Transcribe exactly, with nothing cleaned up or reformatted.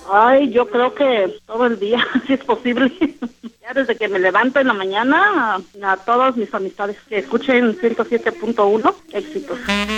Ay, yo creo que todo el día, si es posible. Ya desde que me levanto en la mañana, a, a todas mis amistades que escuchen ciento siete punto uno, éxitos.